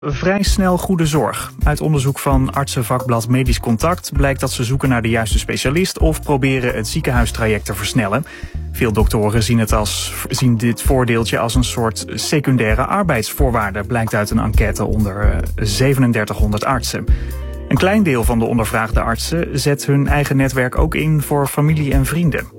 Vrij snel goede zorg. Uit onderzoek van artsenvakblad Medisch Contact blijkt dat ze zoeken naar de juiste specialist of proberen het ziekenhuistraject te versnellen. Veel doktoren zien dit voordeeltje als een soort secundaire arbeidsvoorwaarde, blijkt uit een enquête onder 3700 artsen. Een klein deel van de ondervraagde artsen zet hun eigen netwerk ook in voor familie en vrienden.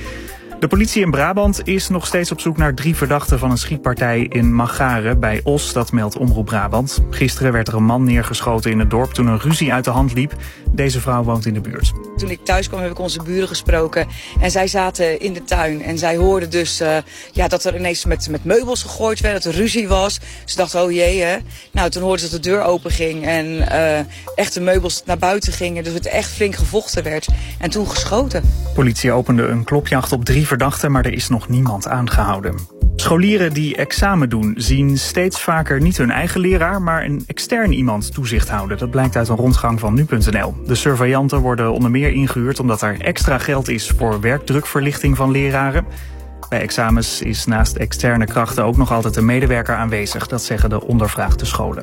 De politie in Brabant is nog steeds op zoek naar 3 verdachten van een schietpartij in Magaren bij Os, dat meldt Omroep Brabant. Gisteren werd er een man neergeschoten in het dorp toen een ruzie uit de hand liep. Deze vrouw woont in de buurt. Toen ik thuis kwam heb ik onze buren gesproken en zij zaten in de tuin. En zij hoorden dus dat er ineens met meubels gegooid werd, dat er ruzie was. Ze dachten, oh jee hè. Nou, toen hoorden ze dat de deur open ging en echt de meubels naar buiten gingen. Dus het echt flink gevochten werd. En toen geschoten. Politie opende een klopjacht op 3 verdachten, maar er is nog niemand aangehouden. Scholieren die examen doen zien steeds vaker niet hun eigen leraar, maar een extern iemand toezicht houden. Dat blijkt uit een rondgang van nu.nl. De surveillanten worden onder meer ingehuurd omdat er extra geld is voor werkdrukverlichting van leraren. Bij examens is naast externe krachten ook nog altijd een medewerker aanwezig. Dat zeggen de ondervraagde scholen.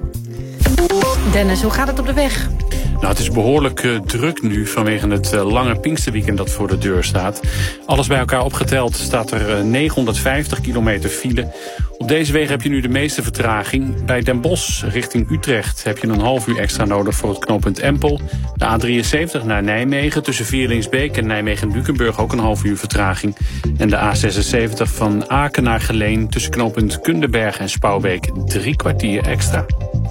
Dennis, hoe gaat het op de weg? Nou, het is behoorlijk druk nu vanwege het lange Pinksterweekend dat voor de deur staat. Alles bij elkaar opgeteld staat er 950 kilometer file. Op deze wegen heb je nu de meeste vertraging. Bij Den Bosch richting Utrecht heb je een half uur extra nodig voor het knooppunt Empel. De A73 naar Nijmegen tussen Vierlingsbeek en Nijmegen-Dukenburg ook een half uur vertraging. En de A76 van Aken naar Geleen tussen knooppunt Kunderberg en Spouwbeek 3 kwartier extra.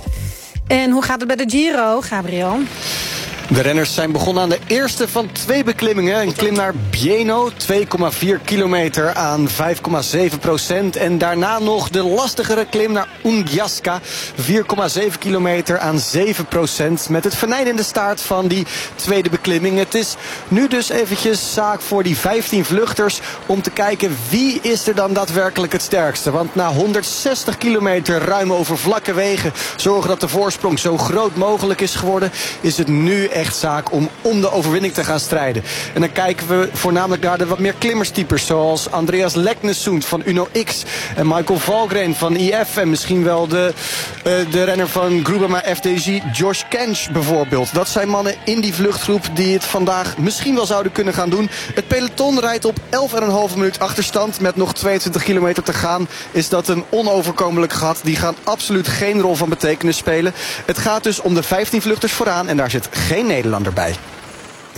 En hoe gaat het bij de Giro, Gabriel? De renners zijn begonnen aan de eerste van 2 beklimmingen. Een klim naar Bieno, 2,4 kilometer aan 5,7%. En daarna nog de lastigere klim naar Ungiasca, 4,7 kilometer aan 7%. Met het venijn in de staart van die tweede beklimming. Het is nu dus eventjes zaak voor die 15 vluchters om te kijken wie is er dan daadwerkelijk het sterkste. Want na 160 kilometer ruim over vlakke wegen zorgen dat de voorsprong zo groot mogelijk is geworden, is het nu echt zaak om de overwinning te gaan strijden. En dan kijken we voornamelijk naar de wat meer klimmerstypers, zoals Andreas Leknesund van Uno X en Michael Valgren van IF en misschien wel de renner van Groupama FDJ, Josh Kench bijvoorbeeld. Dat zijn mannen in die vluchtgroep die het vandaag misschien wel zouden kunnen gaan doen. Het peloton rijdt op 11,5 minuut achterstand met nog 22 kilometer te gaan. Is dat een onoverkomelijk gat? Die gaan absoluut geen rol van betekenis spelen. Het gaat dus om de 15 vluchters vooraan en daar zit geen Nederlander bij.